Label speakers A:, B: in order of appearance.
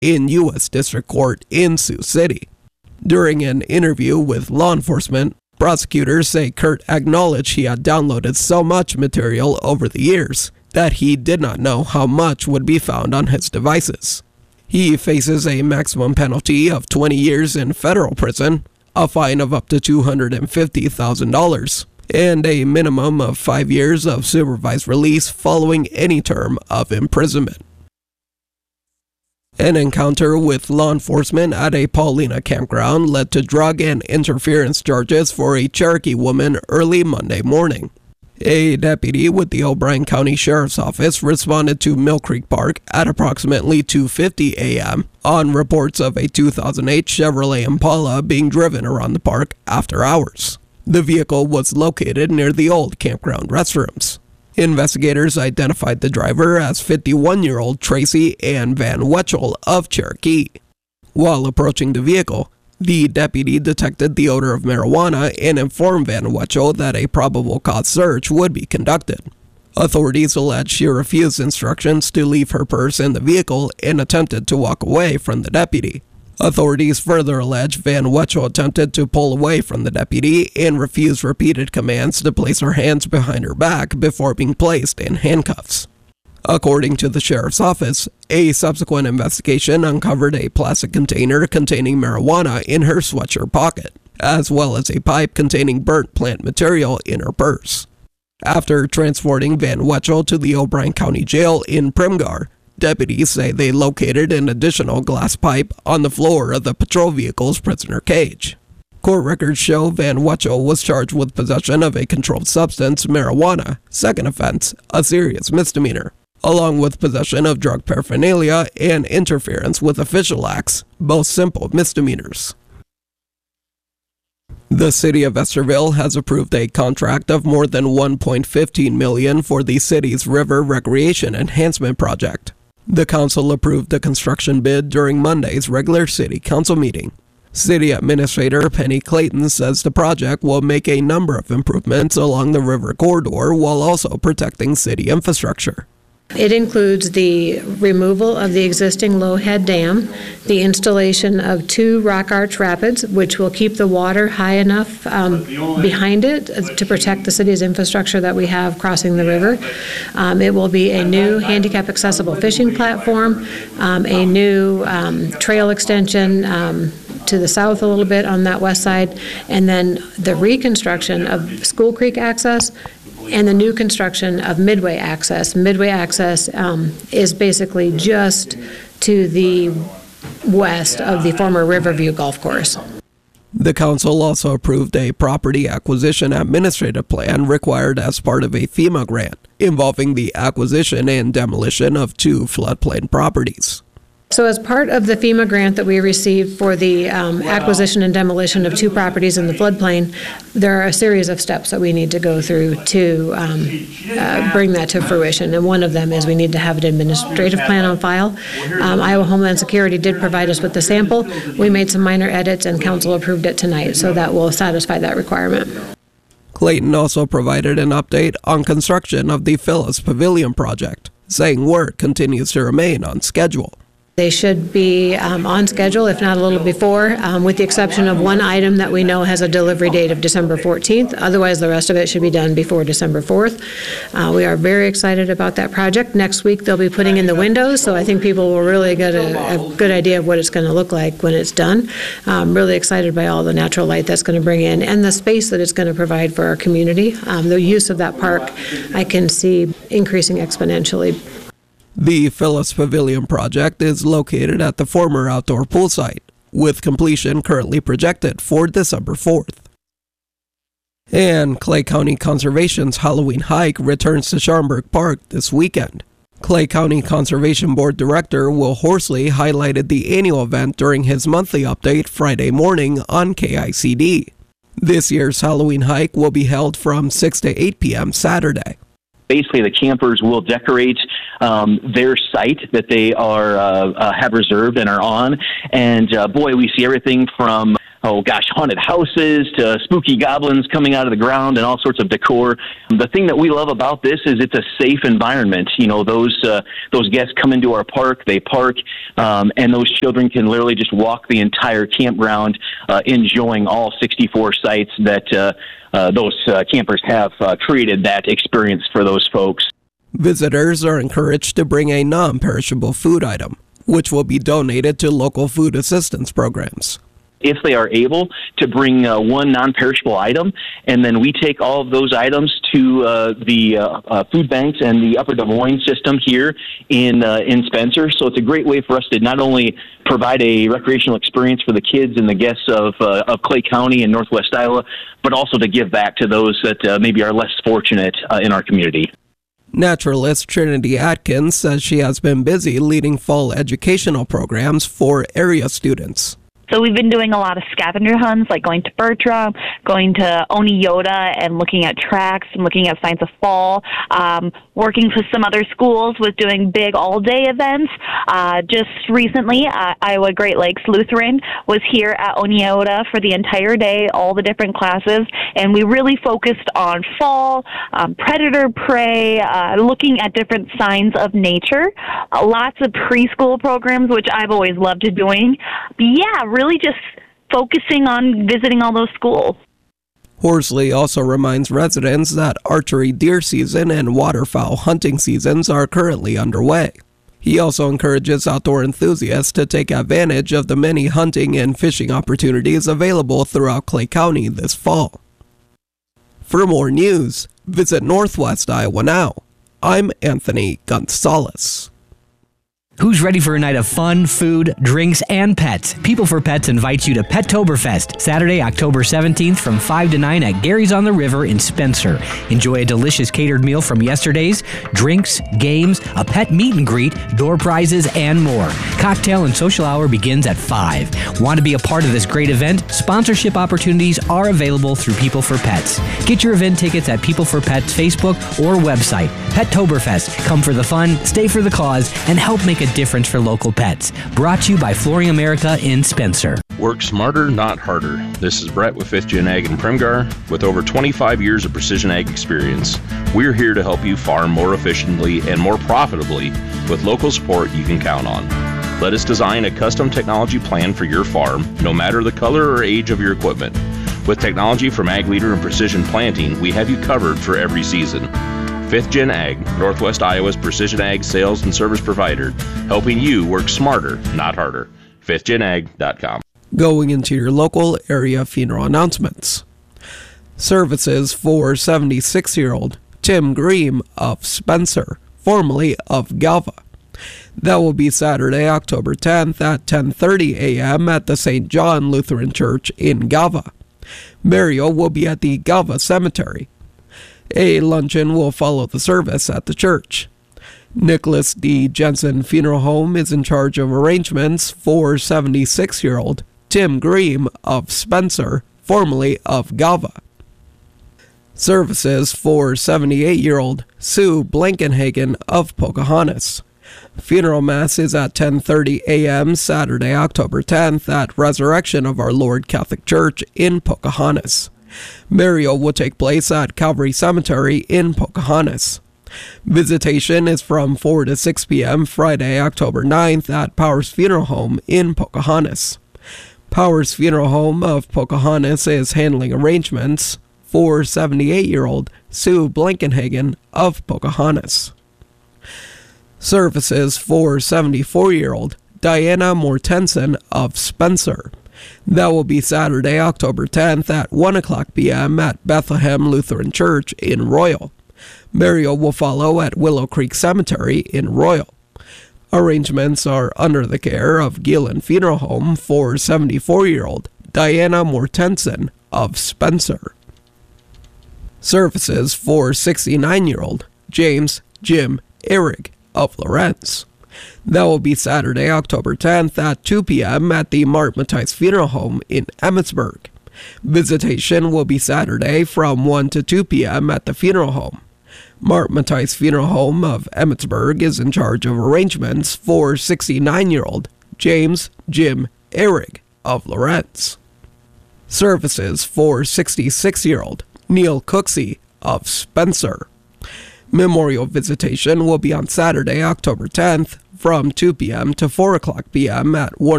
A: in U.S. District Court in Sioux City. During an interview with law enforcement, prosecutors say Kurt acknowledged he had downloaded so much material over the years that he did not know how much would be found on his devices. He faces a maximum penalty of 20 years in federal prison, a fine of up to $250,000, and a minimum of 5 years of supervised release following any term of imprisonment. An encounter with law enforcement at a Paulina campground led to drug and interference charges for a Cherokee woman early Monday morning. A deputy with the O'Brien County Sheriff's Office responded to Mill Creek Park at approximately 2:50 a.m. on reports of a 2008 Chevrolet Impala being driven around the park after hours. The vehicle was located near the old campground restrooms. Investigators identified the driver as 51-year-old Tracy Ann Van Wetchel of Cherokee. While approaching the vehicle, the deputy detected the odor of marijuana and informed Van Wetchel that a probable cause search would be conducted. Authorities allege she refused instructions to leave her purse in the vehicle and attempted to walk away from the deputy. Authorities further allege Van Wetchel attempted to pull away from the deputy and refused repeated commands to place her hands behind her back before being placed in handcuffs. According to the sheriff's office, a subsequent investigation uncovered a plastic container containing marijuana in her sweatshirt pocket, as well as a pipe containing burnt plant material in her purse. After transporting Van Wetchel to the O'Brien County Jail in Primgar, deputies say they located an additional glass pipe on the floor of the patrol vehicle's prisoner cage. Court records show Van Wetchel was charged with possession of a controlled substance, marijuana, second offense, a serious misdemeanor, along with possession of drug paraphernalia and interference with official acts, both simple misdemeanors. The city of Estherville has approved a contract of more than $1.15 million for the city's River Recreation Enhancement Project. The council approved the construction bid during Monday's regular city council meeting. City Administrator Penny Clayton says the project will make a number of improvements along the river corridor while also protecting city infrastructure.
B: It includes the removal of the existing Lowhead Dam, the installation of 2 rock arch rapids, which will keep the water high enough behind it to protect the city's infrastructure that we have crossing the river. It will be a new handicap accessible fishing platform, a new trail extension to the south a little bit on that west side, and then the reconstruction of School Creek access and the new construction of Midway access. Midway access is basically just to the west of the former Riverview Golf Course.
A: The council also approved a property acquisition administrative plan required as part of a FEMA grant involving the acquisition and demolition of 2 floodplain properties.
B: So as part of the FEMA grant that we received for the acquisition and demolition of 2 properties in the floodplain, there are a series of steps that we need to go through to bring that to fruition. And one of them is we need to have an administrative plan on file. Iowa Homeland Security did provide us with the sample. We made some minor edits and council approved it tonight, so that will satisfy that requirement.
A: Clayton also provided an update on construction of the Phyllis Pavilion project, saying work continues to remain on schedule.
B: They should be on schedule, if not a little before, with the exception of one item that we know has a delivery date of December 14th. Otherwise, the rest of it should be done before December 4th. We are very excited about that project. Next week, they'll be putting in the windows, so I think people will really get a good idea of what it's going to look like when it's done. I'm really excited by all the natural light that's going to bring in and the space that it's going to provide for our community. The use of that park, I can see increasing exponentially.
A: The Phyllis Pavilion project is located at the former outdoor pool site, with completion currently projected for December 4th. And Clay County Conservation's Halloween hike returns to Schaumburg Park this weekend. Clay County Conservation Board Director Will Horsley highlighted the annual event during his monthly update Friday morning on KICD. This year's Halloween hike will be held from 6 to 8 p.m. Saturday.
C: Basically, the campers will decorate their site that they are have reserved and are on. And boy, we see everything from haunted houses to spooky goblins coming out of the ground and all sorts of decor. The thing that we love about this is it's a safe environment. Those guests come into our park, they park, and those children can literally just walk the entire campground, enjoying all 64 sites that those campers have created that experience for those folks.
A: Visitors are encouraged to bring a non-perishable food item, which will be donated to local food assistance programs.
C: If they are able to bring one non-perishable item, and then we take all of those items to the food banks and the Upper Des Moines system here in Spencer. So it's a great way for us to not only provide a recreational experience for the kids and the guests of Clay County and Northwest Iowa, but also to give back to those that maybe are less fortunate in our community.
A: Naturalist Trinity Atkins says she has been busy leading fall educational programs for area students.
D: So we've been doing a lot of scavenger hunts, like going to Bertram, going to Oneota and looking at tracks and looking at signs of fall, working with some other schools with doing big all-day events. Just recently, Iowa Great Lakes Lutheran was here at Oneota for the entire day, all the different classes, and we really focused on fall, predator prey, looking at different signs of nature, lots of preschool programs, which I've always loved doing. But yeah, really just focusing on visiting all those schools.
A: Horsley also reminds residents that archery deer season and waterfowl hunting seasons are currently underway. He also encourages outdoor enthusiasts to take advantage of the many hunting and fishing opportunities available throughout Clay County this fall. For more news, visit Northwest Iowa Now. I'm Anthony Gonzalez.
E: Who's ready for a night of fun, food, drinks, and pets? People for Pets invites you to Pettoberfest, Saturday, October 17th from 5 to 9 at Gary's on the River in Spencer. Enjoy a delicious catered meal from yesterday's, drinks, games, a pet meet and greet, door prizes, and more. Cocktail and social hour begins at 5. Want to be a part of this great event? Sponsorship opportunities are available through People for Pets. Get your event tickets at People for Pets Facebook or website. Pettoberfest. Come for the fun, stay for the cause, and help make a difference for local pets. Brought to you by Flooring America in Spencer.
F: Work smarter, not harder. This is Brett with 5th Gen Ag in Primgar. With over 25 years of precision ag experience, we're here to help you farm more efficiently and more profitably with local support you can count on. Let us design a custom technology plan for your farm, no matter the color or age of your equipment. With technology from Ag Leader and Precision Planting, we have you covered for every season. 5th Gen Ag, Northwest Iowa's precision ag sales and service provider, helping you work smarter, not harder. 5thgenag.com.
A: Going into your local area funeral announcements. Services for 76-year-old Tim Green of Spencer, formerly of Galva. That will be Saturday, October 10th at 10:30 a.m. at the St. John Lutheran Church in Galva. Burial will be at the Galva Cemetery. A luncheon will follow the service at the church. Nicholas D. Jensen Funeral Home is in charge of arrangements for 76-year-old Tim Green of Spencer, formerly of Galva. Services for 78-year-old Sue Blankenhagen of Pocahontas. Funeral Mass is at 10:30 a.m. Saturday, October 10th at Resurrection of Our Lord Catholic Church in Pocahontas. Burial will take place at Calvary Cemetery in Pocahontas. Visitation is from 4 to 6 p.m. Friday, October 9th at Powers Funeral Home in Pocahontas. Powers Funeral Home of Pocahontas is handling arrangements for 78-year-old Sue Blankenhagen of Pocahontas. Services for 74-year-old Diana Mortensen of Spencer. That will be Saturday, October 10th at 1 o'clock p.m. at Bethlehem Lutheran Church in Royal. Burial will follow at Willow Creek Cemetery in Royal. Arrangements are under the care of Gillen Funeral Home for 74-year-old Diana Mortensen of Spencer. Services for 69-year-old James Jim Ehrig of Lawrence. That will be Saturday, October 10th at 2 p.m. at the Mart Matthijs Funeral Home in Emmitsburg. Visitation will be Saturday from 1 to 2 p.m. at the funeral home. Mart Matthijs Funeral Home of Emmitsburg is in charge of arrangements for 69-year-old James Jim Ehrig of Lawrence. services for 66-year-old Neil Cooksey of Spencer. Memorial visitation will be on Saturday, October 10th, from 2 p.m. to 4 o'clock p.m. at Warner